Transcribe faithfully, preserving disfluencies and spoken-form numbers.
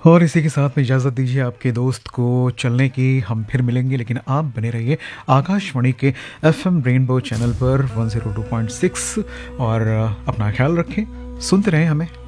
और इसी के साथ में इजाज़त दीजिए आपके दोस्त को चलने की। हम फिर मिलेंगे, लेकिन आप बने रहिए आकाशवाणी के एफएम रेनबो चैनल पर one zero two point six और अपना ख्याल रखें, सुनते रहें हमें।